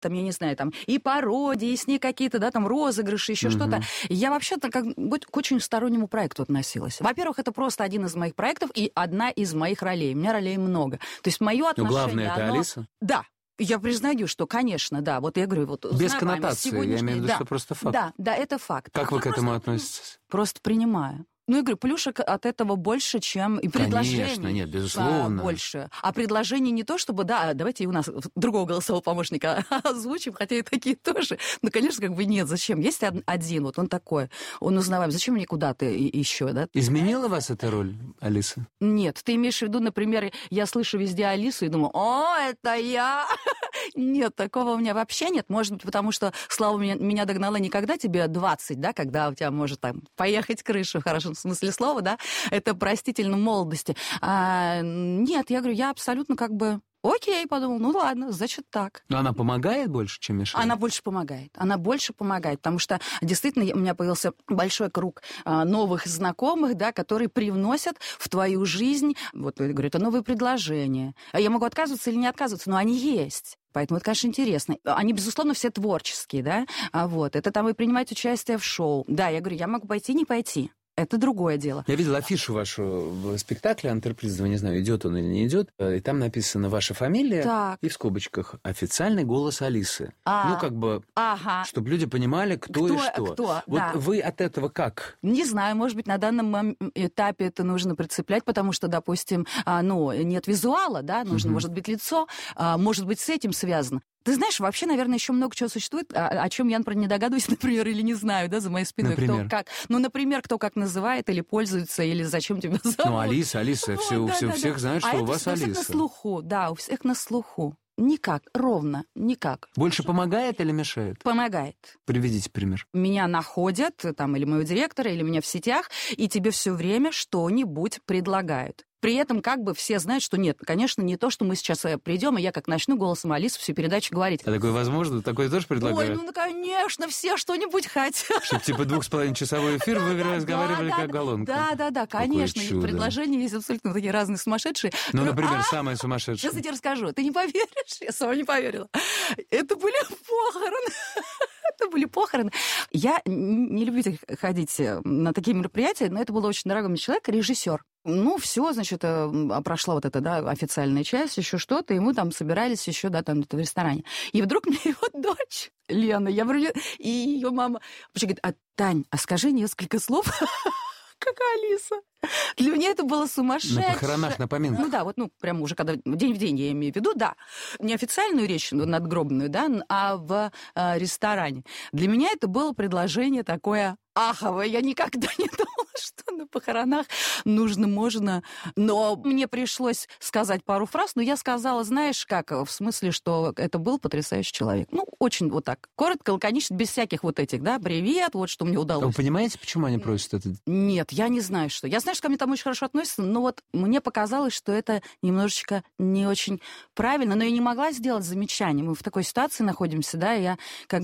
там, я не знаю, там, и пародии, и с ней какие-то, да, там, розыгрыши, еще что-то. Я вообще-то как бы к очень стороннему проекту относилась. Во-первых, это просто один из моих проектов и одна из моих ролей. У меня ролей много. То есть мое отношение... Но главное, это Алиса? Да. Я признаю, что, конечно, да. Вот я говорю, вот... Без коннотации, я имею в виду, что просто факт. Да, это факт. Как вы к этому относитесь? Просто принимаю. Ну, я говорю, плюшек от этого больше, чем и предложений. Конечно, нет, безусловно. Больше. А предложений не то, чтобы, да, давайте и у нас другого голосового помощника озвучим, хотя и такие тоже. Ну, конечно, как бы нет, зачем? Есть один, вот он такой, он узнаваем. Зачем мне куда-то еще, да? Изменила вас эта роль, Алиса? Нет, ты имеешь в виду, например, я слышу везде Алису и думаю, о, это я! Нет, такого у меня вообще нет. Может быть, потому что Слава меня догнала не когда тебе 20, да, когда у тебя может там поехать крыша, в хорошем смысле слова, да, это простительно молодости. Нет, я говорю, я абсолютно как бы... Окей, подумал, ну ладно, значит так. Но она помогает больше, чем мешает? Она больше помогает, потому что действительно у меня появился большой круг новых знакомых, да, которые привносят в твою жизнь, вот я говорю, это новые предложения. Я могу отказываться или не отказываться, но они есть. Поэтому это, конечно, интересно. Они, безусловно, все творческие, да, вот. Это там и принимать участие в шоу. Да, я говорю, я могу пойти, не пойти. Это другое дело. Я видел афишу вашу в спектакле «Антреприза», не знаю, идет он или не идет, и там написана ваша фамилия, так. И в скобочках «Официальный голос Алисы». Ну, как бы, чтобы люди понимали, кто и что. Кто, вот да. Вы от этого как? Не знаю, может быть, на данном этапе это нужно прицеплять, потому что, допустим, нет визуала, да, нужно, может быть, лицо, может быть, с этим связано. Ты знаешь, вообще, наверное, еще много чего существует, о чем я, например, не догадываюсь, например, или не знаю, да, за моей спиной. Например? Кто как. Ну, например, кто как называет или пользуется, или зачем тебя зовут. Ну, Алиса, всех знают, что у вас Алиса. У всех на слуху, да, у всех на слуху. Никак, ровно, никак. Больше помогает или мешает? Помогает. Приведите пример. Меня находят, там, или моего директора, или меня в сетях, и тебе все время что-нибудь предлагают. При этом как бы все знают, что нет, конечно, не то, что мы сейчас придем, и я как начну голосом Алисы всю передачу говорить. А такое возможно? Такое тоже предлагают? Ой, конечно, все что-нибудь хотят. Чтобы типа 2,5-часовой эфир вы разговаривали как голлонка. Да, конечно. Предложения есть абсолютно такие разные, сумасшедшие. Ну, например, самое сумасшедшее. Сейчас я тебе расскажу. Ты не поверишь? Я сама не поверила. Это были похороны. Я не люблю ходить на такие мероприятия, но это был очень дорогой мне человек, режиссер. Ну, все, значит, прошла вот эта, да, официальная часть, еще что-то, и мы там собирались еще, да, там в ресторане. И вдруг мне его дочь, Лена, я говорю, и ее мама вообще говорит, Тань, скажи несколько слов, как Алиса. Для меня это было сумасшедше. На похоронах, на поминках. Ну да, вот, прям уже когда день в день я имею в виду, да. Не официальную речь надгробную, да, а в ресторане. Для меня это было предложение такое аховое. Я никогда не думала, что на похоронах можно. Но мне пришлось сказать пару фраз, но я сказала, знаешь как, в смысле, что это был потрясающий человек. Ну, очень вот так, коротко, лаконично, без всяких вот этих, да, привет, вот что мне удалось. Вы понимаете, почему они просят это? Нет, я не знаю, что. Я знаю, что ко мне там очень хорошо относятся, но вот мне показалось, что это немножечко не очень правильно, но я не могла сделать замечание. Мы в такой ситуации находимся, да, я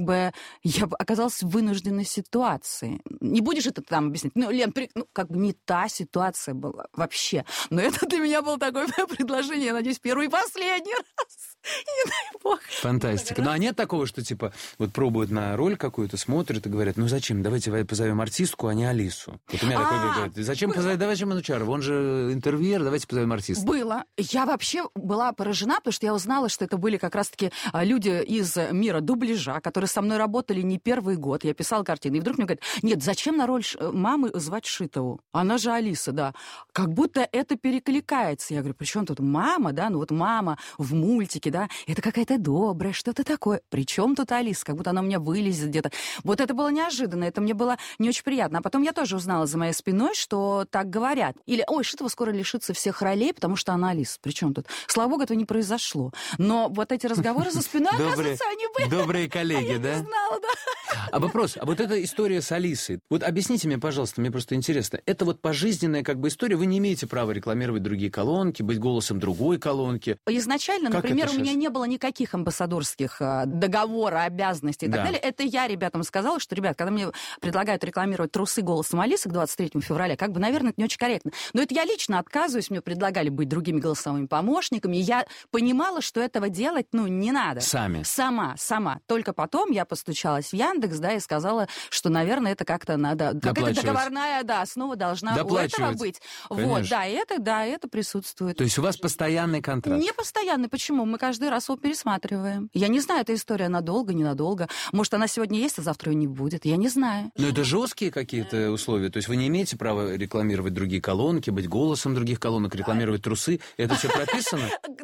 оказалась в вынужденной ситуации. Не будешь это там объяснять? Ну, Лен, как бы не та ситуация была вообще. Но это для меня было такое предложение, я надеюсь, первый и последний раз. И дай бог. Фантастика. Ну, а нет такого, что, типа, вот пробуют на роль какую-то, смотрят и говорят, ну, зачем, давайте позовем артистку, а не Алису. Вот у меня такое говорят, зачем позовем, давайте Манучарова, он же интервьюер, давайте позовем артистку. Было. Я вообще была поражена, потому что я узнала, что это были как раз-таки люди из мира дубляжа, которые со мной работали не первый год. Я писала картины, и вдруг мне говорят, нет, зачем на роль мамы звать Шитову? Она же Алиса, да. Как будто это перекликается. Я говорю, при чем тут мама, да? Ну вот мама в мультике, да? Это какая-то добрая, что-то такое. При чем тут Алиса? Как будто она у меня вылезет где-то. Вот это было неожиданно, это мне было не очень приятно. А потом я тоже узнала за моей спиной, что так говорят. Или, ой, Шитова скоро лишится всех ролей, потому что она Алиса. При чем тут? Слава богу, этого не произошло. Но вот эти разговоры за спиной, оказывается, они были. Добрые коллеги, да? Я не знала, да. А вопрос, а вот эта история с Алисой, вот объясните мне, пожалуйста, мне просто интересно, это вот пожизненная как бы история, вы не имеете права рекламировать другие колонки, быть голосом другой колонки? Изначально, как например, у меня не было никаких амбассадорских договоров, обязанностей и так далее. Это я ребятам сказала, что, ребят, когда мне предлагают рекламировать трусы голосом Алисы к 23 февраля, как бы, наверное, это не очень корректно. Но это я лично отказываюсь, мне предлагали быть другими голосовыми помощниками, и я понимала, что этого делать, не надо. Сама. Только потом я постучалась в Яндекс, и сказала, что, наверное, это как-то надо... Какая-то договорная, основа должна у этого быть. Вот, это присутствует. То есть у вас постоянный контракт? Не постоянный. Почему? Мы каждый раз его пересматриваем. Я не знаю, эта история надолго, ненадолго. Может, она сегодня есть, а завтра ее не будет. Я не знаю. Но это жесткие какие-то условия? То есть вы не имеете права рекламировать другие колонки, быть голосом других колонок, рекламировать трусы? Это все прописано?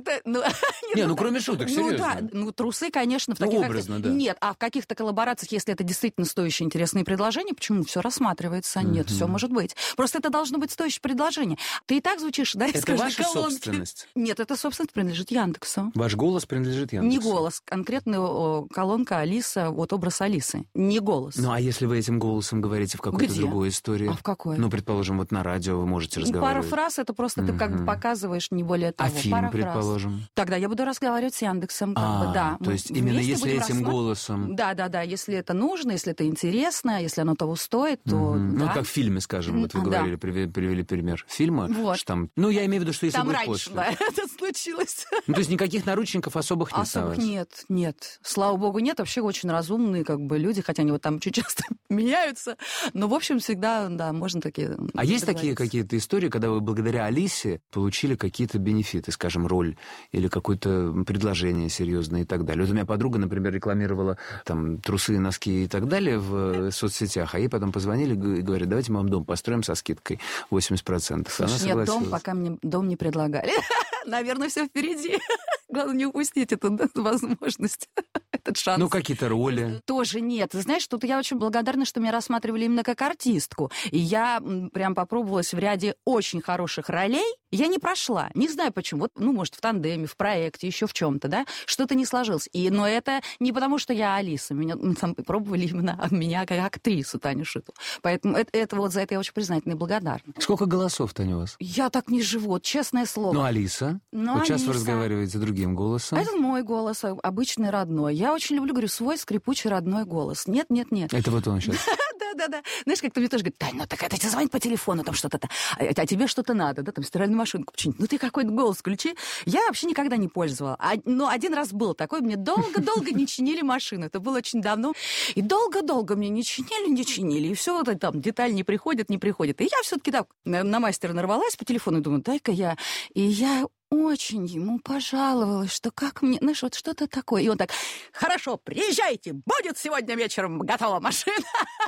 Кроме шуток, серьезно. Трусы, конечно, в таких... образно, да. Нет, а в каких-то коллаборациях, если это действительно стоящие интересные предложения, почему? Все рассматривается. Нет, все может быть. Просто это должно быть стоящее предложение. Ты и так звучишь, да, из каждой колонки. Это ваша собственность? Нет, это собственность принадлежит Яндексу. Ваш голос принадлежит Яндексу? Не голос. Конкретная колонка Алиса, вот образ Алисы. Не голос. А если вы этим голосом говорите в какой-то другой истории? А в какой? Предположим, вот на радио вы можете разговаривать. Пара фраз, это просто ты как бы показываешь, не более того. А фильм, предположим? Тогда я буду разговаривать с Яндексом, да. То есть именно если этим голосом... Да, если это нужно, если это интересно, если оно того стоит, то да. Как в фильме, скажем, вот вы говорили, привели пример фильма. Вот. Что там, я имею в виду, что если там будет раньше, после. Это случилось. То есть никаких наручников особых нет? Нет. Слава богу, нет. Вообще очень разумные люди, хотя они вот там чуть часто меняются. Но, в общем, всегда, можно такие... А есть такие какие-то истории, когда вы благодаря Алисе получили какие-то бенефиты, скажем, роль или какое-то предложение серьезное и так далее? Вот у меня подруга, например, рекламировала там трусы, носки и так далее в соцсетях, а ей потом позвонили и говорят, давайте мы вам дом построим со скидкой 80%. Слушай, нет, дом, пока мне дом не предлагали. Наверное, все впереди. Главное, не упустить эту возможность, этот шанс. Какие-то роли. Тоже нет. Ты знаешь, тут я очень благодарна, что меня рассматривали именно как артистку. И я прям попробовалась в ряде очень хороших ролей. Я не прошла. Не знаю почему. Может, в тандеме, в проекте, еще в чем-то, да? Что-то не сложилось. Но это не потому, что я Алиса. Меня там пробовали именно меня как актрису Таню Шитову. Поэтому это вот за это я очень признательна и благодарна. Сколько голосов, Таня, у вас? Я так не живу, честное слово. Алиса? Сейчас вы разговариваете другим голосом. Это мой голос, обычный, родной. Я очень люблю, говорю, свой скрипучий родной голос. Нет. Это вот он сейчас. Да. Знаешь, как-то мне тоже говорит, Тань, это тебе звонит по телефону, там что-то, а тебе что-то надо, да, там стиральную машинку починить. Ты какой-то голос включи. Я вообще никогда не пользовала. Но один раз был такой, мне долго-долго не чинили машину. Это было очень давно. И долго-долго мне не чинили. И все вот там, деталь не приходит. И я все-таки так на мастера нарвалась по телефону и думаю, дай-ка я. И я очень ему пожаловалась, что как мне, знаешь, вот что-то такое. И он так, хорошо, приезжайте, будет сегодня вечером готова машина.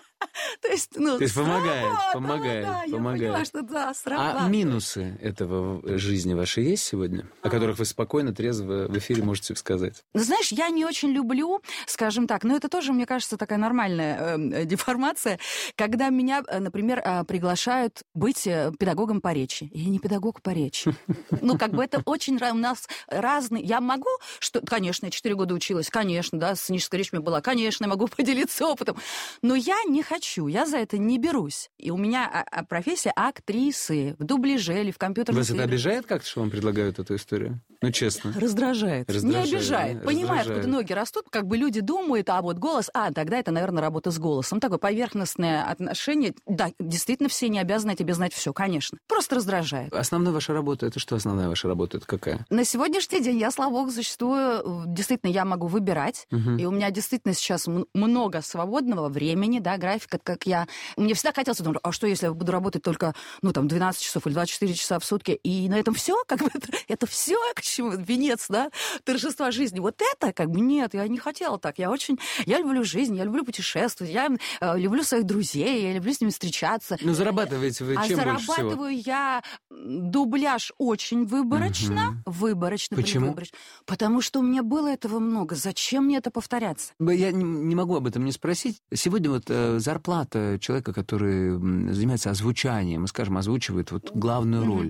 То есть помогает. Я поняла, что сработало. А минусы этого в жизни вашей есть сегодня, о которых вы спокойно, трезво в эфире можете сказать? Знаешь, я не очень люблю, скажем так, но это тоже, мне кажется, такая нормальная деформация, когда меня, например, приглашают быть педагогом по речи. Я не педагог по речи. Это очень у нас разные. Я могу, конечно, я 4 года училась, конечно, да, сценическая речь у меня была, конечно, я могу поделиться опытом, но я не хочу, я за это не берусь. И у меня профессия актрисы в дубляже или в компьютерном фильме. Вас это обижает как-то, что вам предлагают эту историю? Честно. Раздражает. Не обижает. Да? Понимаю, откуда ноги растут, как бы люди думают, вот голос, тогда это, наверное, работа с голосом. Такое поверхностное отношение. Да, действительно, все не обязаны тебе знать все, конечно. Просто раздражает. Основная ваша работа, это что основная ваша работа? Это какая? На сегодняшний день я, слава богу, существую. Действительно, я могу выбирать. И у меня действительно сейчас много свободного времени, да, графика, как я... Мне всегда хотелось думать, а что, если я буду работать только, 12 часов или 24 часа в сутки, и на этом все? Это все, венец, да, торжества жизни. Вот это, нет, я не хотела так. Я люблю жизнь, я люблю путешествовать, я люблю своих друзей, я люблю с ними встречаться. Зарабатываете вы чем больше всего? Зарабатываю я дубляж очень выборочно. Почему? Выборочно. Потому что у меня было этого много. Зачем мне это повторяться? Я не могу об этом не спросить. Сегодня зарплата человека, который занимается озвучанием, скажем, озвучивает главную роль,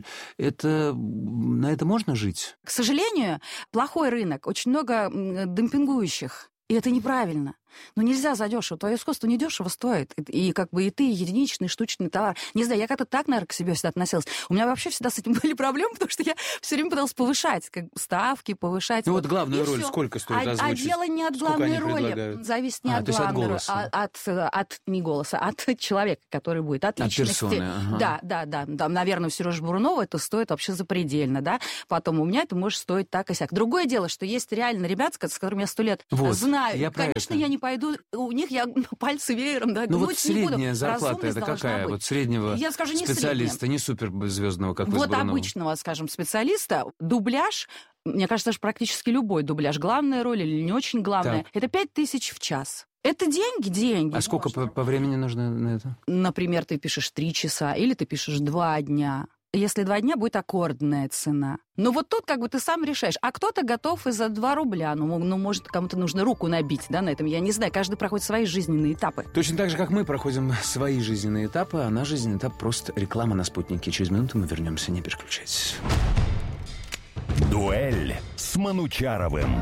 на это можно жить? К сожалению, плохой рынок, очень много демпингующих. И это неправильно. нельзя задешево. Твое искусство недешево стоит. И как бы и ты единичный, штучный товар. Не знаю, я как-то так, наверное, к себе всегда относилась. У меня вообще всегда с этим были проблемы, потому что я все время пыталась повышать ставки, повышать. Ну вот главную роль сколько стоит озвучить? А дело не от главной роли. Зависит не от главной роли, от не голоса, от человека, который будет, от личности. От персоны. Да. Там, наверное, у Сережи Бурунова это стоит вообще запредельно, да. Потом у меня это может стоить так и сяк. Другое дело, что есть реально ребята, с которыми я 100 лет знаю. Конечно, я не пойду, у них я пальцы веером, да, ну вот средняя зарплата это какая? Вот среднего специалиста, не суперзвездного, как вы с Бурунова. Вот обычного, скажем, специалиста, дубляж, мне кажется, даже практически любой дубляж, главная роль или не очень главная, это 5000 в час. Это деньги. А сколько по времени нужно на это? Например, ты пишешь 3 часа или ты пишешь 2 дня. Если 2 дня, будет аккордная цена. Но вот тут как бы ты сам решаешь. А кто-то готов и за 2 рубля. Ну, может, кому-то нужно руку набить, да, на этом. Я не знаю, каждый проходит свои жизненные этапы. Точно так же, как мы проходим свои жизненные этапы, а наш жизненный этап просто реклама на «Спутнике». Через минуту мы вернемся, не переключайтесь. Дуэль с Манучаровым.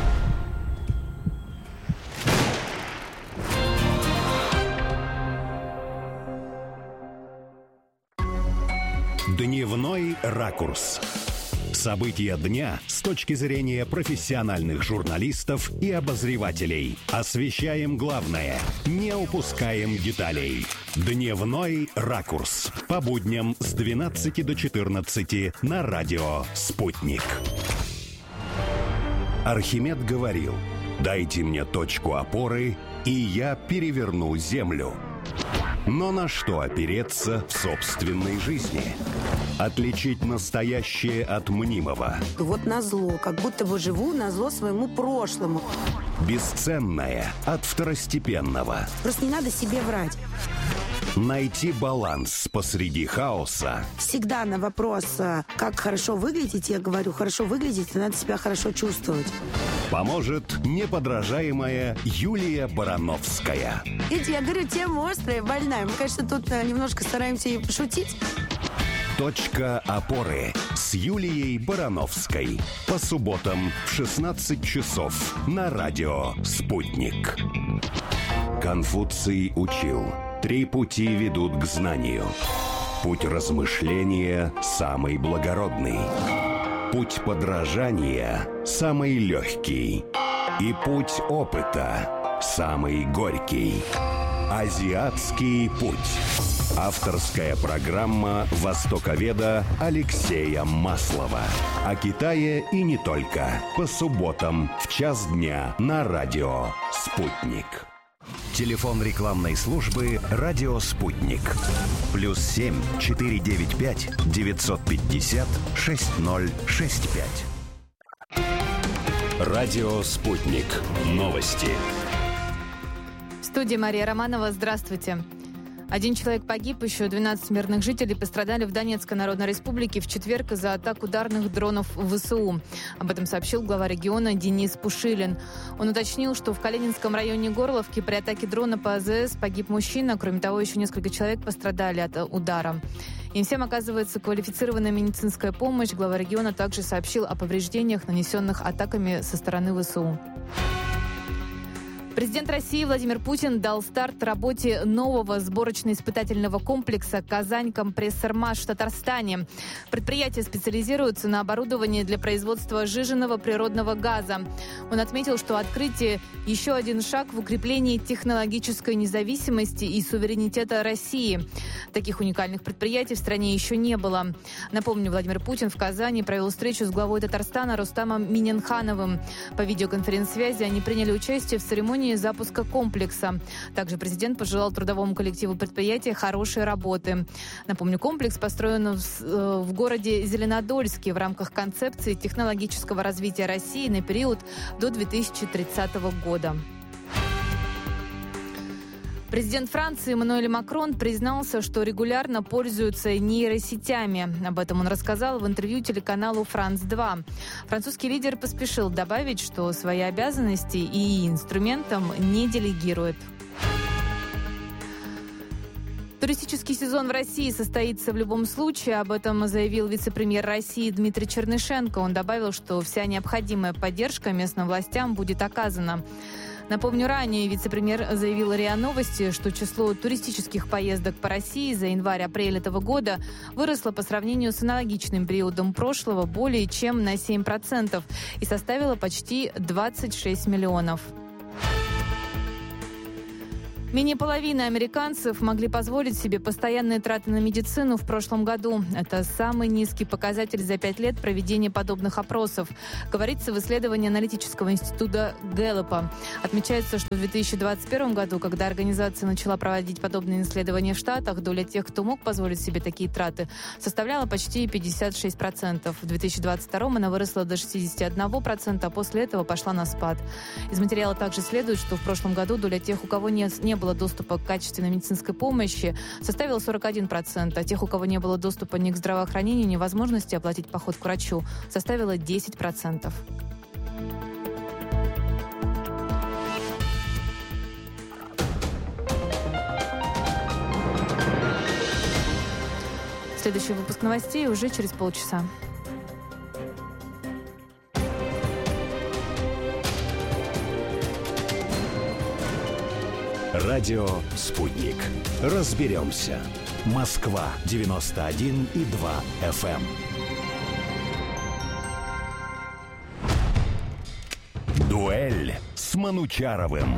Дневной ракурс. События дня с точки зрения профессиональных журналистов и обозревателей. Освещаем главное, не упускаем деталей. Дневной ракурс. По будням с 12 до 14 на радио «Спутник». Архимед говорил: «Дайте мне точку опоры, и я переверну землю». Но на что опереться в собственной жизни? Отличить настоящее от мнимого. Вот назло, как будто бы живу назло своему прошлому. Бесценное от второстепенного. Просто не надо себе врать. Найти баланс посреди хаоса. Всегда на вопрос, как хорошо выглядеть, я говорю, хорошо выглядеть, надо себя хорошо чувствовать. Поможет неподражаемая Юлия Барановская. Видите, я говорю, тема острая, больная. Мы, конечно, тут немножко стараемся и пошутить. Точка опоры с Юлией Барановской. По субботам в 16 часов на радио «Спутник». Конфуций учил: 3 пути ведут к знанию. Путь размышления самый благородный. Путь подражания самый легкий. И путь опыта самый горький. Азиатский путь. Авторская программа востоковеда Алексея Маслова. О Китае и не только. По субботам в 1:00 дня на радио «Спутник». Телефон рекламной службы «Радио Спутник». +7 495 950 6065. Радио «Спутник». Новости. В студии Мария Романова. Здравствуйте. 1 человек погиб, еще 12 мирных жителей пострадали в Донецкой Народной Республике в четверг из-за атак ударных дронов ВСУ. Об этом сообщил глава региона Денис Пушилин. Он уточнил, что в Калининском районе Горловки при атаке дрона по АЗС погиб мужчина. Кроме того, еще несколько человек пострадали от удара. Им всем оказывается квалифицированная медицинская помощь. Глава региона также сообщил о повреждениях, нанесенных атаками со стороны ВСУ. Президент России Владимир Путин дал старт работе нового сборочно-испытательного комплекса «Казань-Компрессормаш» в Татарстане. Предприятие специализируется на оборудовании для производства сжиженного природного газа. Он отметил, что открытие – еще один шаг в укреплении технологической независимости и суверенитета России. Таких уникальных предприятий в стране еще не было. Напомню, Владимир Путин в Казани провел встречу с главой Татарстана Рустамом Миннихановым. По видеоконференц-связи они приняли участие в церемонии запуска комплекса. Также президент пожелал трудовому коллективу предприятия хорошей работы. Напомню, комплекс построен в городе Зеленодольске в рамках концепции технологического развития России на период до 2030 года. Президент Франции Эммануэль Макрон признался, что регулярно пользуется нейросетями. Об этом он рассказал в интервью телеканалу «Франс-2». Французский лидер поспешил добавить, что свои обязанности и инструментам не делегирует. Туристический сезон в России состоится в любом случае. Об этом заявил вице-премьер России Дмитрий Чернышенко. Он добавил, что вся необходимая поддержка местным властям будет оказана. Напомню, ранее вице-премьер заявил РИА Новости, что число туристических поездок по России за январь-апрель этого года выросло по сравнению с аналогичным периодом прошлого более чем на 7% и составило почти 26 миллионов. Менее половины американцев могли позволить себе постоянные траты на медицину в прошлом году. Это самый низкий показатель за 5 лет проведения подобных опросов, говорится в исследовании аналитического института Гэллопа. Отмечается, что в 2021 году, когда организация начала проводить подобные исследования в Штатах, доля тех, кто мог позволить себе такие траты, составляла почти 56%. В 2022 она выросла до 61%, а после этого пошла на спад. Из материала также следует, что в прошлом году доля тех, у кого не было доступа к качественной медицинской помощи, составила 41%, а тех, у кого не было доступа ни к здравоохранению, ни возможности оплатить поход к врачу, составила 10%. Следующий выпуск новостей уже через полчаса. Радио «Спутник». Разберемся. Москва, 91,2 FM. Дуэль с Манучаровым.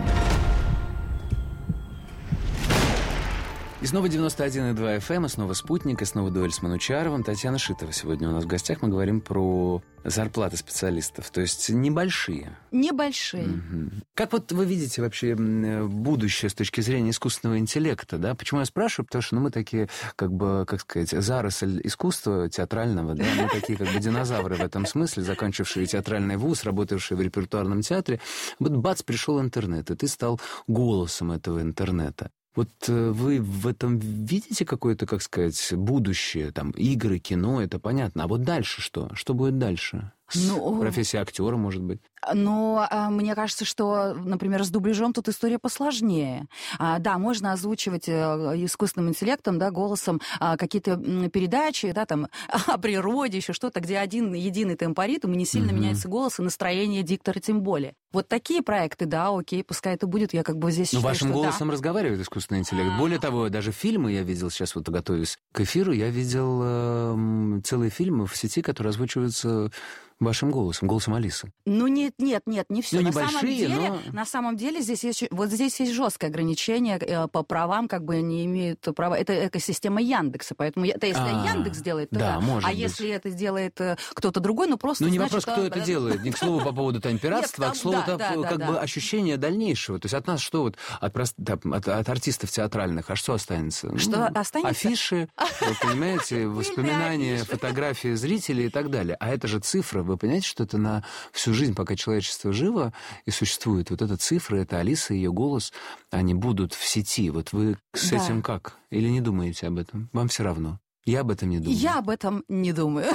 И снова 91,2 FM, и снова «Спутник», и снова дуэль с Манучаровым. Татьяна Шитова сегодня у нас в гостях. Мы говорим про зарплаты специалистов, то есть небольшие. Небольшие. Угу. Как вот вы видите вообще будущее с точки зрения искусственного интеллекта, да? Почему я спрашиваю? Потому что мы такие, как бы, как сказать, заросль искусства театрального, да? Мы такие, как бы, динозавры в этом смысле, закончившие театральный вуз, работавшие в репертуарном театре. Вот бац, пришел интернет, и ты стал голосом этого интернета. Вот вы в этом видите какое-то, как сказать, будущее? Там игры, кино, это понятно. А вот дальше что? Что будет дальше? Профессия актера, может быть? Но мне кажется, что, например, с дубляжом тут история посложнее. Да, можно озвучивать искусственным интеллектом, да, голосом какие-то передачи, да, там, о природе, еще что-то, где один единый темпоритм, и не сильно меняется голос, и настроение диктора тем более. Вот такие проекты, да, окей, пускай это будет, я как бы здесь считаю, вашим голосом разговаривает искусственный интеллект. Более того, даже фильмы я видел, сейчас вот готовясь к эфиру, я видел целые фильмы в сети, которые озвучиваются вашим голосом, голосом Алисы. Ну, нет, не все. Ну, небольшие, на самом деле здесь есть жесткое ограничение по правам, как бы не имеют права. Это экосистема Яндекса, поэтому это если Яндекс делает, то да. Может быть. Если это сделает кто-то другой, просто... Ну, не вопрос, кто это делает. Не к слову по поводу пиратства, а к слову бы ощущение дальнейшего. То есть от нас что вот, от артистов театральных, а что останется? Что останется? Афиши, вы понимаете, воспоминания, фотографии зрителей и так далее. А это же цифра. Вы понимаете, что это на всю жизнь, пока человечество живо и существует, вот эта цифра, это Алиса, ее голос, они будут в сети. Вот вы с этим как? Или не думаете об этом? Вам все равно? Я об этом не думаю. Я об этом не думаю.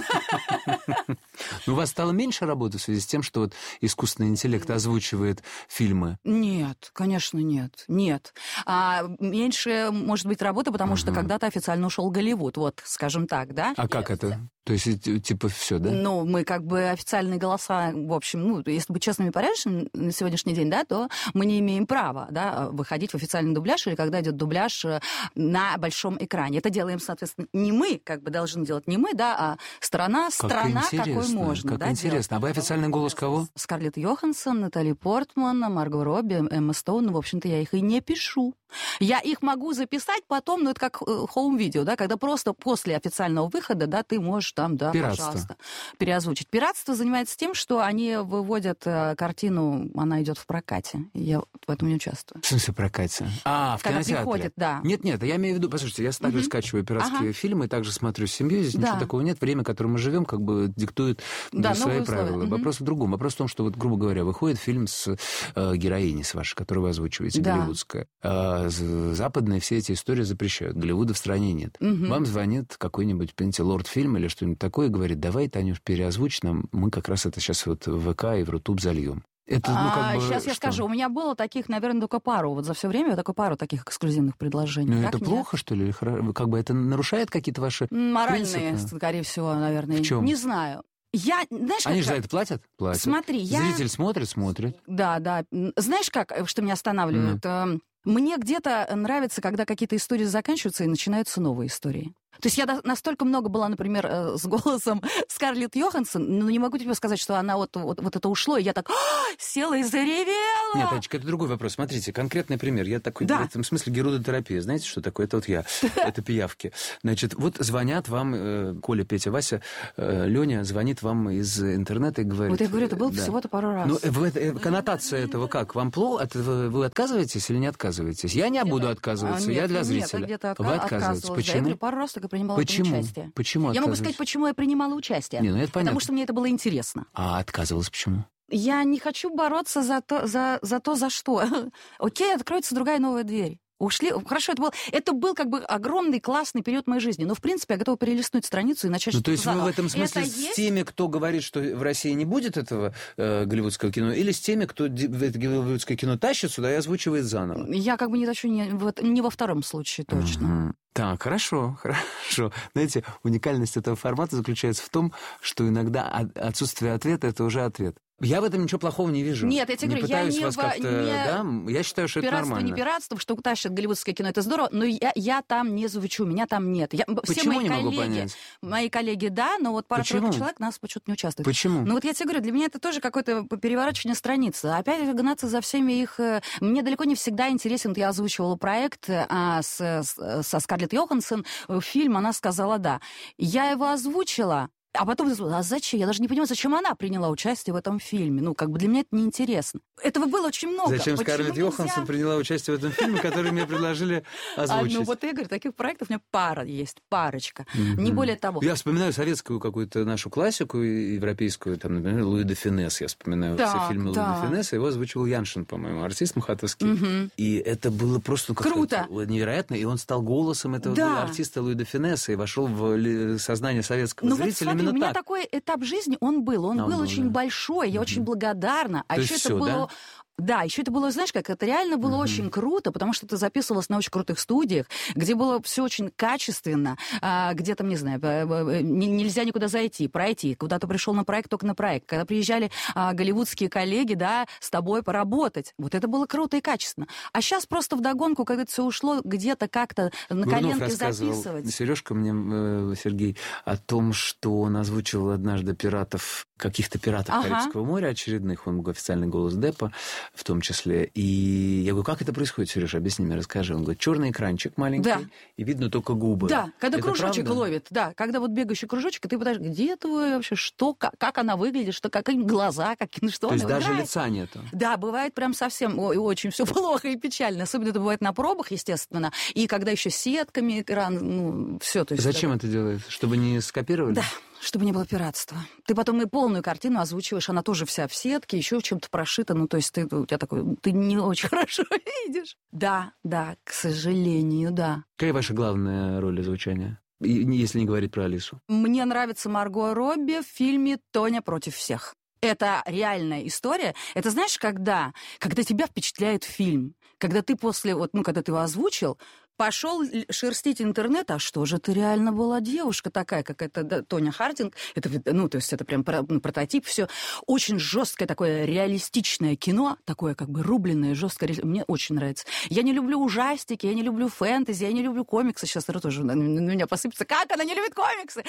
У вас стало меньше работы в связи с тем, что вот искусственный интеллект озвучивает фильмы? Нет, конечно, нет. Меньше, может быть, работы, потому что когда-то официально ушел Голливуд, вот, скажем так, да? А как это? То есть, типа, все, да? Ну, мы как бы официальные голоса, в общем, если быть честными и порядочными на сегодняшний день, да, то мы не имеем права, да, выходить в официальный дубляж или когда идет дубляж на большом экране. Это делаем, соответственно, не мы, как бы должны делать не мы, да, а страна, какой можно. Как интересно. А вы официальный голос кого? Скарлетт Йоханссон, Натали Портман, Марго Робби, Эмма Стоун. В общем-то, я их и не пишу. Я их могу записать потом, но это как хоум-видео, да, когда просто после официального выхода, да, ты можешь там, да, пожалуйста, переозвучить. Пиратство занимается тем, что они выводят картину, она идет в прокате. Я в этом не участвую. В смысле прокате? В кинотеатре? Приходит, да. Нет, я имею в виду, послушайте, я также скачиваю пиратские фильмы, также смотрю с семьей, здесь ничего такого нет. Время, в котором мы живем, как бы диктует свои правила. Вопрос в другом. Вопрос в том, что, вот, грубо говоря, выходит фильм с героиней с вашей, которую вы озвучиваете, голливудская. Западные все эти истории запрещают. Голливуда в стране нет. Вам звонит какой-нибудь, понимаете, лорд-фильм или что-нибудь такое, и говорит, давай, Танюш, переозвучь нам, мы как раз это сейчас вот в ВК и в Рутуб зальем. Это, сейчас я скажу, у меня было таких, наверное, только пару. Вот за все время только пару таких эксклюзивных предложений. Ну, это плохо, что ли? Как бы это нарушает какие-то ваши моральные, принципы? Скорее всего, наверное. В чем? Не знаю. Они же за это платят? Платят. Смотри, Зритель смотрит. Да. Знаешь, что меня останавливает? Мне где-то нравится, когда какие-то истории заканчиваются и начинаются новые истории. То есть я настолько много была, например, с голосом Скарлетт Йоханссон, но не могу тебе сказать, что она вот это ушло, и я так села и заревела. Нет, Танечка, это другой вопрос. Смотрите, конкретный пример. Я такой, в этом смысле, герудотерапия. Знаете, что такое? Это вот я. Это пиявки. Значит, вот звонят вам, Коля, Петя, Вася, Леня звонит вам из интернета и говорит... Вот я говорю, это было всего-то пару раз. Ну, коннотация этого как? Вам плохо? Вы отказываетесь или не отказываетесь? Я не буду отказываться, я для зрителя. Вы отказываетесь. Почему? Я пару раз только принимала участие. Почему я могу сказать, почему я принимала участие. Это понятно. Потому что мне это было интересно. А отказывалась почему? Я не хочу бороться за что. Окей, откроется другая новая дверь. Ушли. Хорошо, это был как бы огромный классный период моей жизни. Но, в принципе, я готова перелистнуть страницу и начать что-то то есть заново. Вы в этом смысле с теми, кто говорит, что в России не будет этого голливудского кино, или с теми, кто это голливудское кино тащит сюда и озвучивает заново? Я как бы не тащу не во втором случае точно. Так, хорошо. Знаете, уникальность этого формата заключается в том, что иногда отсутствие ответа – это уже ответ. Я в этом ничего плохого не вижу. Нет, я тебе говорю, я я считаю, что это нормально. Не пиратство, что тащат голливудское кино, это здорово, но я там не звучу, меня там нет. Почему не могу понять? Мои коллеги, да, но вот пара-тройка человек нас почему-то не участвует. Почему? Ну вот я тебе говорю, для меня это тоже какое-то переворачивание страницы. Опять гнаться за всеми их... Мне далеко не всегда интересен. Я озвучивала проект со Скарлетт Йоханссон, фильм, она сказала «да». Я его озвучила, а потом, зачем? Я даже не понимаю, зачем она приняла участие в этом фильме. Для меня это неинтересно. Этого было очень много. Зачем Скарлетт Йоханссон приняла участие в этом фильме, который мне предложили озвучить? Я говорю, таких проектов у меня пара есть, парочка. Не более того. Я вспоминаю советскую какую-то нашу классику, европейскую, например, Луи де Фюнес. Я вспоминаю все фильмы Луи де Фюнеса. Его озвучивал Яншин, по-моему, артист мхатовский. И это было просто круто, невероятно. И он стал голосом этого артиста Луи де Фюнеса и вошел в сознание советского зрителя. У меня такой этап жизни, он был очень большой, я очень благодарна. А еще это было... Да, еще это было, знаешь, это реально было очень круто, потому что это записывалось на очень крутых студиях, где было все очень качественно, где там, не знаю, нельзя никуда пройти, куда ты пришел на проект, только на проект. Когда приезжали голливудские коллеги, с тобой поработать. Вот это было круто и качественно. А сейчас просто вдогонку, когда это все ушло, где-то как-то на коленке записывать. Сережка мне, Сергей, о том, что он озвучивал однажды каких-то пиратов Карибского моря очередных, он был официальный голос Деппа, в том числе. И я говорю, как это происходит, Сережа, объясни мне, расскажи. Он говорит, черный экранчик маленький, и видно только губы. Да, когда это кружочек правда? Ловит, когда вот бегающий кружочек, и ты пытаешься, где это вообще, что, как она выглядит, какие глаза, что То она есть даже играет. лица нету? Да, бывает прям совсем очень все плохо и печально. Особенно это бывает на пробах, естественно. И когда еще сетками экран, все. Зачем это делает? Чтобы не скопировали? Да. Чтобы не было пиратства. Ты потом и полную картину озвучиваешь, она тоже вся в сетке, еще в чем-то прошита. У тебя ты не очень хорошо видишь. Да, к сожалению, да. Какая ваша главная роль озвучания? Если не говорить про Алису. Мне нравится Марго Робби в фильме «Тоня против всех». Это реальная история. Это знаешь, когда тебя впечатляет фильм, когда ты после, когда ты его озвучил, пошел шерстить интернет, а что же это реально была девушка такая, как эта Тоня Хардинг. Это, то есть это прям прототип, все. Очень жесткое такое реалистичное кино, такое как бы рубленное, жесткое. Мне очень нравится. Я не люблю ужастики, я не люблю фэнтези, я не люблю комиксы. Сейчас тоже на меня посыпется. Как она не любит комиксы?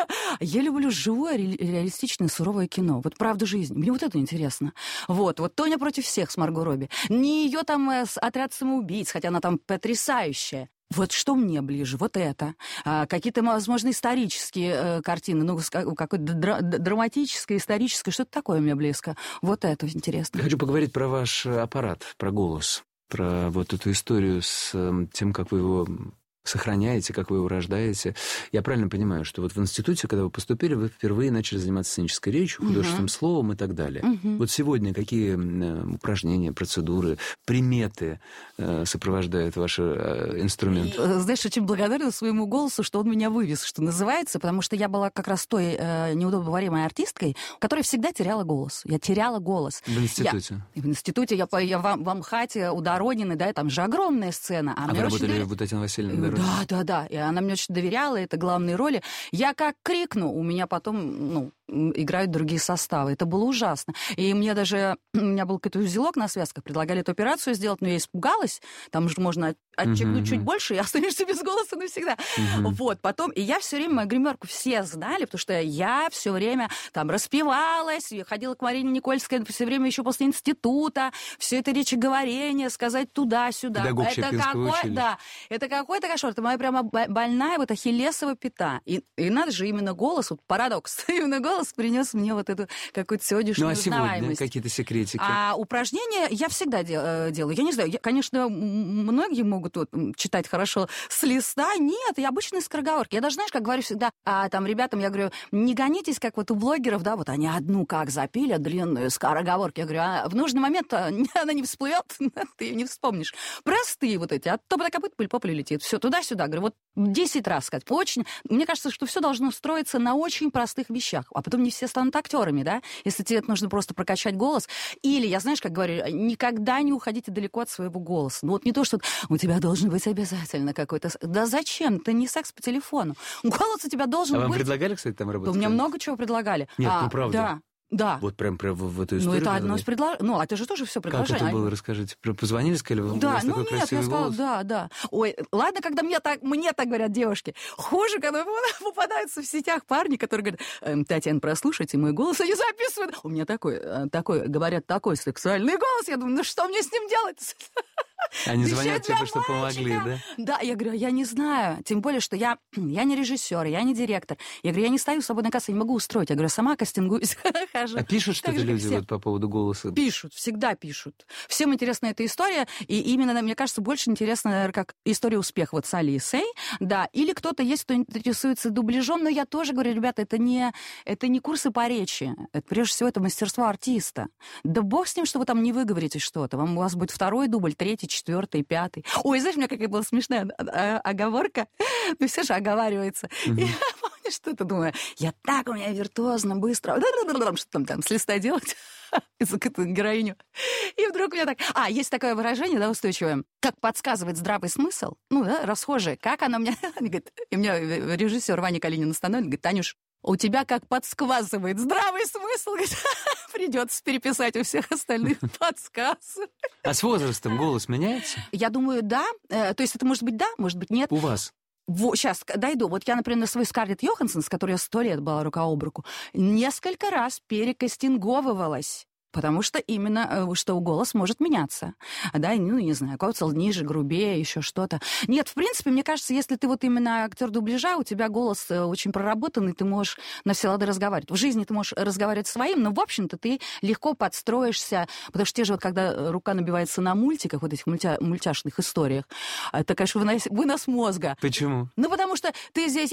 Я люблю живое, реалистичное, суровое кино. Вот правда жизни. Мне вот это интересно. Вот Тоня против всех с Марго Робби. Не ее там отряд самоубийц, хотя она там потрясающая. Вот что мне ближе, вот это. Какие-то, возможно, исторические картины, какое-то драматическое, историческое, что-то такое мне близко. Вот это интересно. Я хочу поговорить про ваш аппарат, про голос, про вот эту историю с тем, как вы его сохраняете, как вы его рождаете. Я правильно понимаю, что вот в институте, когда вы поступили, вы впервые начали заниматься сценической речью, художественным словом и так далее. Вот сегодня какие упражнения, процедуры, приметы сопровождают ваши инструменты? Знаешь, очень благодарна своему голосу, что он меня вывез, что называется, потому что я была как раз той неудобоваримой артисткой, которая всегда теряла голос. Я теряла голос. В институте? В институте я в Амхате у Доронины, там же огромная сцена. А вы работали у Татьяны Васильевны? Да. И она мне очень доверяла, это главные роли. Я как крикну, у меня потом, играют другие составы. Это было ужасно. И у меня был какой-то узелок на связках, предлагали эту операцию сделать, но я испугалась. Там же можно отчекнуть чуть больше, и останешься без голоса навсегда. Вот, потом, и я все время, мою гримерку все знали, потому что я все время там распевалась, я ходила к Марине Никольской все время еще после института, все это речеговорение, сказать туда-сюда. Это какой-то кошмар. Это моя прямо больная вот ахиллесова пята. И надо же, именно голос, вот парадокс, именно голос принес мне вот эту какую-то сегодняшнюю узнаваемость. Сегодня какие-то секретики? А упражнения я всегда делаю. Я не знаю, конечно, многие могут читать хорошо с листа. Нет, я обычные скороговорки. Я даже, знаешь, как говорю всегда там ребятам, я говорю, не гонитесь, как вот у блогеров, да, вот они одну как запили, длинную скороговорку. Я говорю, в нужный момент она не всплывет, ты ее не вспомнишь. Простые вот эти, от топота копыт пыль по полю летит. Все, туда-сюда. Говорю, вот 10 раз сказать. Мне кажется, что все должно строиться на очень простых вещах. А потом не все станут актерами, да? Если тебе нужно просто прокачать голос. Или, я знаешь, как говорю, никогда не уходите далеко от своего голоса. Ну вот не то, что у тебя должен быть обязательно какой-то... Да зачем? Это не секс по телефону. Голос у тебя должен быть... А вам предлагали, кстати, там работать? Да, мне много чего предлагали. Нет, правда. Да. Да. Вот прям в эту историю. Ну, это одно из предложений. Ну, это же тоже все предложение. Как это было, расскажите? Позвонили, сказали, у вас такой красивый голос? Да. Ой, ладно, когда мне так говорят девушки. Хуже, когда попадаются в сетях парни, которые говорят, Татьяна, прослушайте мой голос, они записывают. У меня такой, говорят, такой сексуальный голос. Я думаю, ну что мне с ним делать? Они звонят тебе, что помогли, да? Да, я говорю, я не знаю. Тем более, что я не режиссер, я не директор. Я говорю, я не стою в свободной кассе, не могу устроить. Я говорю, сама кастингуюсь, хожу. А пишут что-то люди вот по поводу голоса? Пишут, всегда пишут. Всем интересна эта история. И именно, мне кажется, больше интересна, наверное, как история успеха вот с Алисой. Да, или кто-то есть, кто интересуется дубляжом. Но я тоже говорю, ребята, это не курсы по речи. Это, прежде всего, это мастерство артиста. Да бог с ним, что вы там не выговорите что-то. У вас будет второй дубль, третий, 4-й, 5-й. Ой, знаешь, у меня какая была смешная оговорка. Ну, все же оговаривается. И я помню, что-то думаю, у меня виртуозно, быстро. Что там с листа делать? Эту героиню. И вдруг у меня так... есть такое выражение, да, устойчивое. Как подсказывает здравый смысл. Ну, да, расхожее. Как оно мне... И меня режиссер Ваня Калинин остановит, говорит, Танюш, у тебя как подсказывает здравый смысл. Придется переписать у всех остальных подсказы. А с возрастом голос меняется? Я думаю, да. То есть это может быть да, может быть нет. У вас? Сейчас дойду. Вот я, например, на свою Скарлетт Йоханссон, с которой я 100 лет была рука об руку, несколько раз перекастинговывалась. Потому что именно, что голос может меняться. Да, не знаю, кого-то ниже, грубее, еще что-то. Нет, в принципе, мне кажется, если ты вот именно актер дубляжа, у тебя голос очень проработанный, ты можешь на все лады разговаривать. В жизни ты можешь разговаривать своим, но, в общем-то, ты легко подстроишься, потому что те же вот, когда рука набивается на мультиках, вот этих мультяшных историях, это, конечно, вынос мозга. Почему? Ну, потому что ты здесь...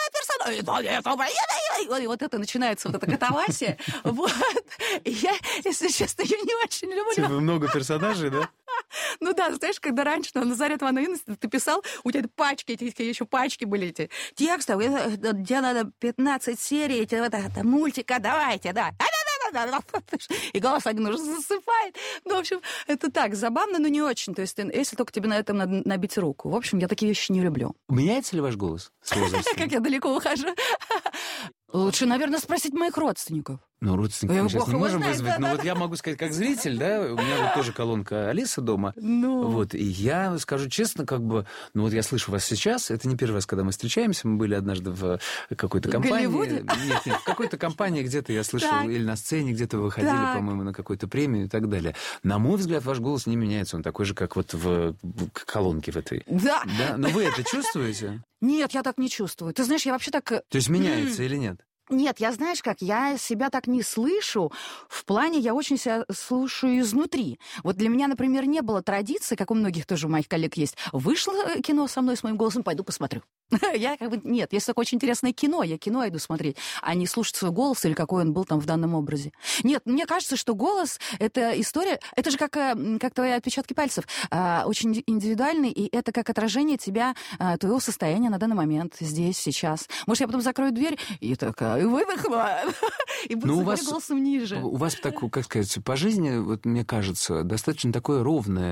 И вот это начинается, вот эта катавасия. Вот. И я, если честно, ее не очень люблю. Типа много персонажей, да? Ну да, знаешь, когда раньше на Назарет Ивановна Иннокентьевна ты писал, у тебя пачки, эти еще пачки были эти текстов, где надо 15 серий, это мультика, давайте, да. И голос один уже засыпает. Ну, в общем, это так, забавно, но не очень. То есть, если только тебе на этом надо набить руку. В общем, я такие вещи не люблю. Меняется ли ваш голос с возрастом? Как я далеко ухожу. Лучше, наверное, спросить моих родственников. Ну, родственников мы сейчас не можем вызвать. Но вот я могу сказать, как зритель, да, у меня вот тоже колонка Алиса дома. Вот, и я скажу честно, ну вот я слышу вас сейчас, это не первый раз, когда мы встречаемся, мы были однажды в какой-то компании. Голливуде? Нет, в какой-то компании где-то я слышал, или на сцене где-то вы выходили, по-моему, на какую-то премию и так далее. На мой взгляд, ваш голос не меняется, он такой же, как вот в колонке в этой. Да. Но вы это чувствуете? Нет, я так не чувствую. Ты знаешь, я вообще так... То есть меняется или нет? Нет, я, знаешь как, я себя так не слышу. В плане, я очень себя слушаю изнутри. Вот для меня, например, не было традиции, как у многих тоже у моих коллег есть. Вышло кино со мной, с моим голосом, пойду посмотрю. Я нет, если такое очень интересное кино, я кино иду смотреть, а не слушать свой голос или какой он был там в данном образе. Нет, мне кажется, что голос — это история, это же как твои отпечатки пальцев, очень индивидуальный, и это как отражение тебя, твоего состояния на данный момент, здесь, сейчас. Может, я потом закрою дверь и такая выдохла, и буду говорить голосом ниже. У вас, так, как сказать, по жизни, вот мне кажется, достаточно такое ровное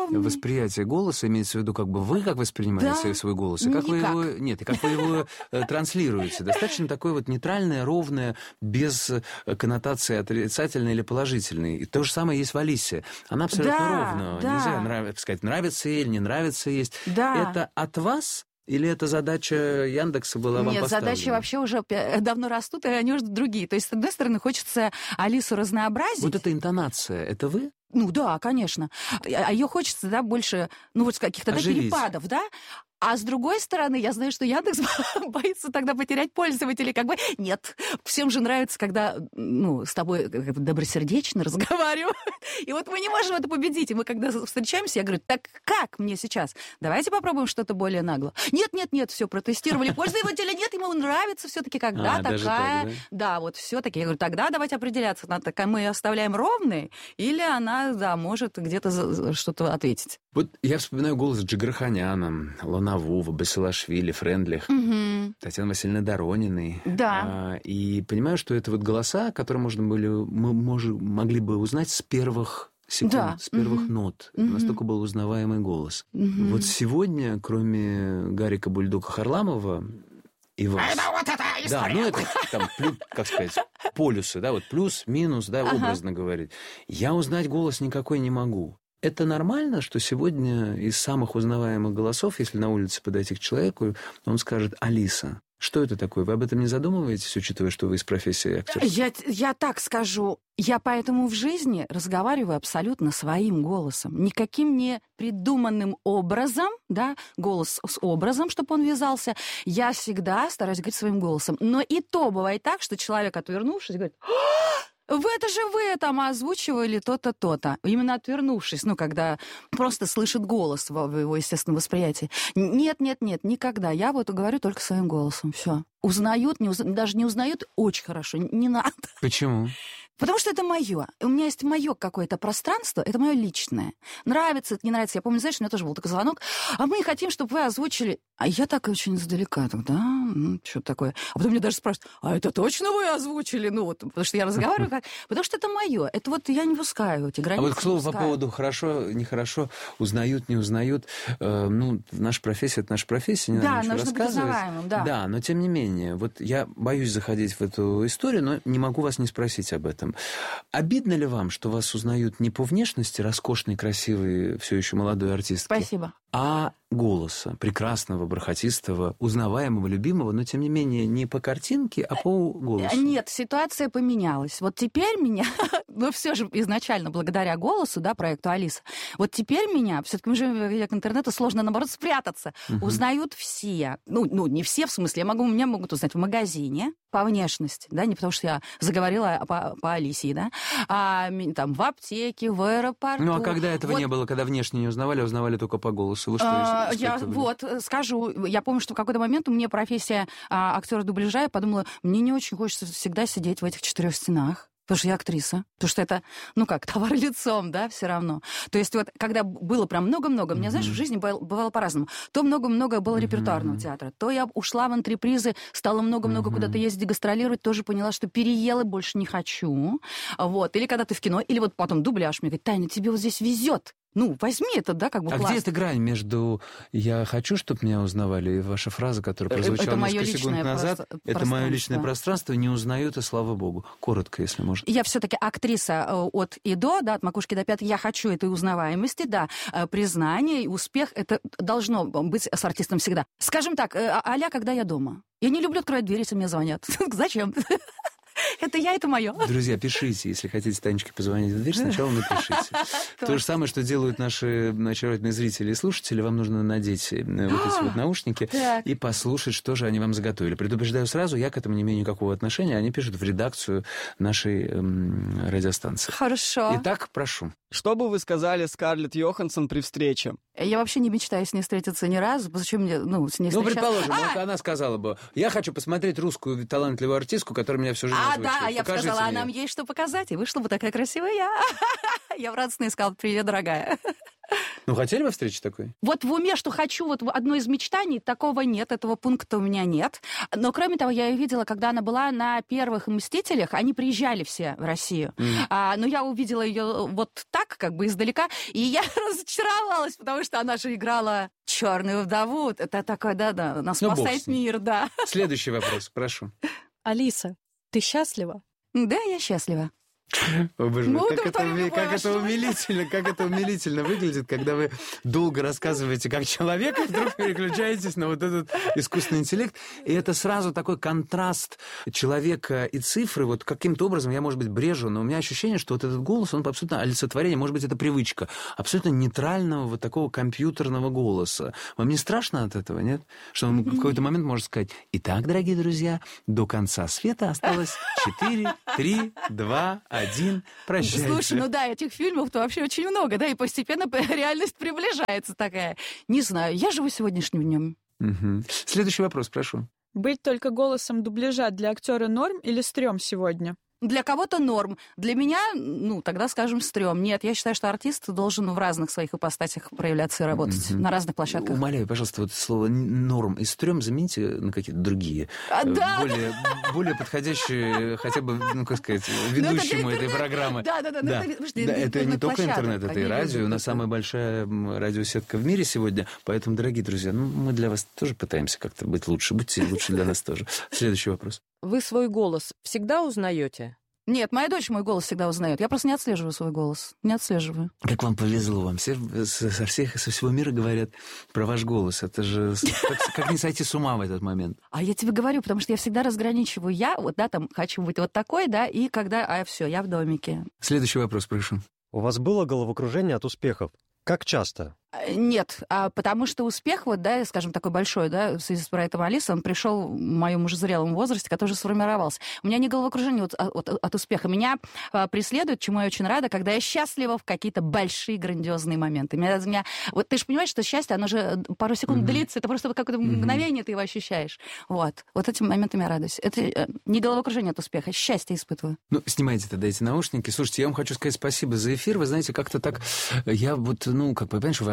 восприятие голоса, имеется в виду, как бы вы как воспринимаете свой голос, и как вы его... Нет, и как вы его транслируете. Достаточно такое вот нейтральное, ровное, без коннотации отрицательной или положительной. И то же самое есть в Алисе. Она абсолютно ровно. Нельзя сказать, нравится ей или не нравится есть. Это от вас? Или это задача Яндекса была вам поставлена? Нет, задачи вообще уже давно растут, и они уже другие. То есть, с одной стороны, хочется Алису разнообразить. Вот эта интонация, это вы? Ну да, конечно. А ее хочется, да, больше, ну вот каких-то перепадов, да? А с другой стороны, я знаю, что Яндекс боится тогда потерять пользователей. Как бы нет, всем же нравится, когда с тобой добросердечно разговаривают. И вот мы не можем это победить. И мы когда встречаемся, я говорю, так как мне сейчас? Давайте попробуем что-то более нагло. Нет, все, протестировали. Пользователя нет, ему нравится все-таки, когда такая... Так, да, вот все-таки. Я говорю, тогда давайте определяться. Мы оставляем ровной, или она, может где-то что-то ответить. Вот я вспоминаю голос Джигарханяна, Ланового, Басилашвили, Френдлих, Татьяны Васильевны Дорониной. Да. И понимаю, что это вот голоса, которые мы могли бы узнать с первых секунд, с первых нот. Настолько был узнаваемый голос. Вот сегодня, кроме Гарика Бульдока Харламова и вас... Это вот эта история! Да, это там, как сказать, полюсы, да, вот плюс, минус, да, образно говорить. Я узнать голос никакой не могу. Это нормально, что сегодня из самых узнаваемых голосов, если на улице подойти к человеку, он скажет «Алиса». Что это такое? Вы об этом не задумываетесь, учитывая, что вы из профессии актера? Я так скажу. Я поэтому в жизни разговариваю абсолютно своим голосом. Никаким не придуманным образом, да, голос с образом, чтобы он вязался. Я всегда стараюсь говорить своим голосом. Но и то бывает так, что человек, отвернувшись, говорит... Это же вы там озвучивали то-то, то-то. Именно отвернувшись, когда просто слышит голос в его естественном восприятии. Нет, никогда. Я вот говорю только своим голосом. Все. Узнают, даже не узнают, очень хорошо. Не надо. Почему? Потому что это мое. У меня есть мое какое-то пространство, это мое личное. Нравится, это не нравится. Я помню, знаешь, у меня тоже был такой звонок. А мы хотим, чтобы вы озвучили... А я так очень издалека. Что такое? А потом мне даже спрашивают, а это точно вы озвучили? Потому что я разговариваю Потому что это мое. Это вот я не пускаю эти границы. А вот, к слову, по поводу хорошо, нехорошо, узнают, не узнают. Наша профессия — это наша профессия, не надо ничего рассказывать. Да, но тем не менее. Вот я боюсь заходить в эту историю, но не могу вас не спросить об этом. Обидно ли вам, что вас узнают не по внешности роскошной, красивой, все еще молодой артистки? Спасибо. А голоса, прекрасного, бархатистого, узнаваемого, любимого, но, тем не менее, не по картинке, а по голосу? Нет, ситуация поменялась. Вот теперь меня, все же изначально благодаря голосу, да, проекту «Алиса», вот теперь меня, все-таки мы живем в век интернета, сложно, наоборот, спрятаться. Узнают все. Не все, в смысле, меня могут узнать в магазине по внешности, да, не потому что я заговорила по Алисе, да, а там в аптеке, в аэропорту. А когда этого не было, когда внешне не узнавали, а узнавали только по голосу? Вы что, я скажу, я помню, что в какой-то момент у меня профессия актера дубляжа, я подумала, мне не очень хочется всегда сидеть в этих 4 стенах. Потому что я актриса. Потому что это, товар лицом, да, все равно. То есть вот, когда было прям много-много, у меня, знаешь, в жизни бывало по-разному. То много-много было репертуарного театра, то я ушла в антрепризы, стала много-много куда-то ездить, гастролировать, тоже поняла, что переела, больше не хочу. Вот. Или когда ты в кино, или вот потом дубляж, мне говорит, Таня, тебе вот здесь везет. Возьми это, да, как бы класс. А где эта грань между «я хочу, чтобы меня узнавали» и ваша фраза, которая прозвучала несколько секунд назад? Это мое личное пространство, не узнают, и слава богу. Коротко, если можно. Я все-таки актриса от и до, да, от макушки до пяток. Я хочу этой узнаваемости, да, признания и успех. Это должно быть с артистом всегда. Скажем так, а-ля «когда я дома». Я не люблю открывать дверь, если мне звонят. Зачем? Это я, это мое. Друзья, пишите. Если хотите Танечке позвонить в дверь, сначала напишите. То же самое, что делают наши очаровательные зрители и слушатели. Вам нужно надеть вот эти вот наушники и послушать, что же они вам заготовили. Предупреждаю сразу, я к этому не имею никакого отношения. Они пишут в редакцию нашей радиостанции. Хорошо. Итак, прошу. Что бы вы сказали Скарлетт Йоханссон при встрече? Я вообще не мечтаю с ней встретиться ни разу. Зачем мне, с ней встречаться? Предположим, она сказала бы, я хочу посмотреть русскую талантливую артистку, которая меня всю жизнь озвучивает. Да, я бы сказала, а нам есть что показать. И вышла бы такая красивая я. Я в радостно сказала, привет, дорогая. Ну, хотели бы встречи такой? Вот в уме, что хочу, вот одно из мечтаний, такого нет, этого пункта у меня нет. Но, кроме того, я ее видела, когда она была на первых «Мстителях», они приезжали все в Россию. Но я увидела ее вот так, как бы издалека, и я разочаровалась, потому что она же играла черную вдову. Это такое, да-да, она спасает мир, да. Следующий вопрос, прошу. Алиса, ты счастлива? Да, я счастлива. О, боже мой, как это умилительно выглядит, когда вы долго рассказываете как человек, и вдруг переключаетесь на вот этот искусственный интеллект. И это сразу такой контраст человека и цифры. Вот каким-то образом я, может быть, брежу, но у меня ощущение, что вот этот голос, он абсолютно олицетворение, может быть, это привычка, абсолютно нейтрального вот такого компьютерного голоса. Вам не страшно от этого, нет? Что он в какой-то момент может сказать: итак, дорогие друзья, до конца света осталось 4, 3, 2, 1, прощайте. Слушай, ну да, этих фильмов-то вообще очень много, да, и постепенно реальность приближается такая. Не знаю, я живу сегодняшним днем. Угу. Следующий вопрос, прошу. Быть только голосом дубляжа для актера норм или стрём сегодня? Для кого-то норм. Для меня, ну, тогда скажем, стрём. Нет, я считаю, что артист должен в разных своих ипостасях проявляться и работать на разных площадках. Умоляю, пожалуйста, вот слово норм и стрём замените на какие-то другие, более подходящие хотя бы, ну, как сказать, ведущему этой программы. Да. Это не только интернет, это и радио. У нас самая большая радиосетка в мире сегодня. Поэтому, дорогие друзья, мы для вас тоже пытаемся как-то быть лучше. Будьте лучше для нас тоже. Следующий вопрос. Вы свой голос всегда узнаете? Нет, моя дочь мой голос всегда узнает. Я просто не отслеживаю свой голос. Не отслеживаю. Как вам повезло. Вам все со всего мира говорят про ваш голос. Это же как не сойти с ума в этот момент. А я тебе говорю, потому что я всегда разграничиваю. Я вот, да, там, хочу быть вот такой, да, и когда, все, я в домике. Следующий вопрос, прошу. У вас было головокружение от успехов? Как часто? Нет, потому что успех, вот, да, скажем, такой большой, да, в связи с проектом Алисы, он пришел в моем уже зрелом возрасте, который уже сформировался. У меня не головокружение от успеха. Меня преследует, чему я очень рада, когда я счастлива в какие-то большие, грандиозные моменты. Вот ты же понимаешь, что счастье, оно же пару секунд длится, это просто какое-то мгновение ты его ощущаешь. Вот этими моментами я радуюсь. Это не головокружение от успеха, счастье испытываю. Ну, снимайте тогда эти наушники. Слушайте, я вам хочу сказать спасибо за эфир. Вы знаете, как-то так... Я вот, как вы понимаете, вы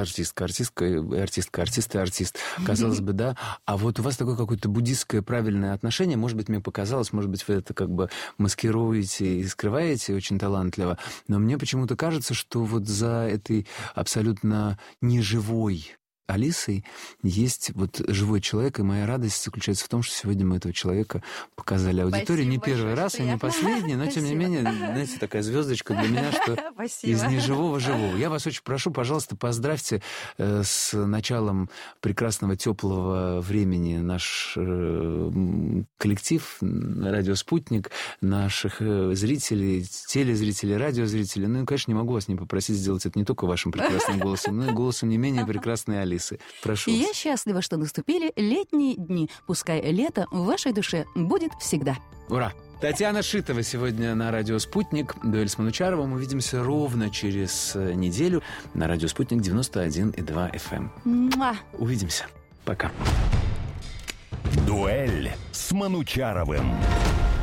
артист, казалось бы, да. А вот у вас такое какое-то буддистское правильное отношение. Может быть, мне показалось, может быть, вы это как бы маскируете и скрываете очень талантливо. Но мне почему-то кажется, что вот за этой абсолютно неживой Алисой есть вот живой человек, и моя радость заключается в том, что сегодня мы этого человека показали аудитории. Не первый раз и не последний, но тем не менее, знаете, такая звездочка для меня, что из неживого живого. Я вас очень прошу, пожалуйста, поздравьте с началом прекрасного теплого времени наш коллектив, радио «Спутник», наших зрителей, телезрителей, радиозрителей. Ну и, конечно, не могу вас не попросить сделать это не только вашим прекрасным голосом, но и голосом не менее прекрасной Алисы. Прошу. И я счастлива, что наступили летние дни. Пускай лето в вашей душе будет всегда. Ура! Татьяна Шитова сегодня на радио «Спутник». Дуэль с Манучаровым. Увидимся ровно через неделю на радио «Спутник» 91,2 FM. Увидимся. Пока. Дуэль с Манучаровым.